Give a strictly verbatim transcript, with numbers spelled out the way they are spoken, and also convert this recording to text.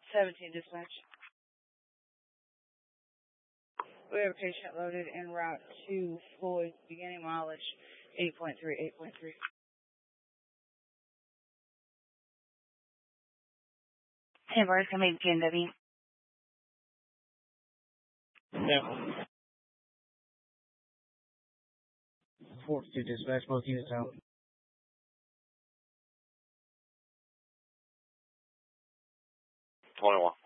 seventeen dispatch. We have a patient loaded en route to Floyd, beginning mileage eight point three, eight point three. ten bars coming to P N W. Yeah. forty-two dispatch, both units out. twenty-one.